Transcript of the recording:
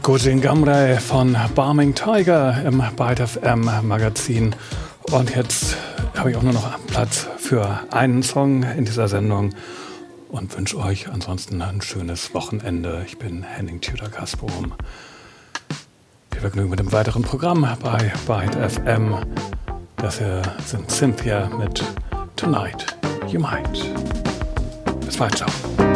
Gojin Gamre von Barming Tiger im Byte FM Magazin. Und jetzt habe ich auch nur noch Platz für einen Song in dieser Sendung und wünsche euch ansonsten ein schönes Wochenende. Ich bin Henning Tudor-Kasbohm. Viel Vergnügen mit dem weiteren Programm bei Byte FM. Das hier sind Cynthia mit Tonight You Might. Bis bald, ciao.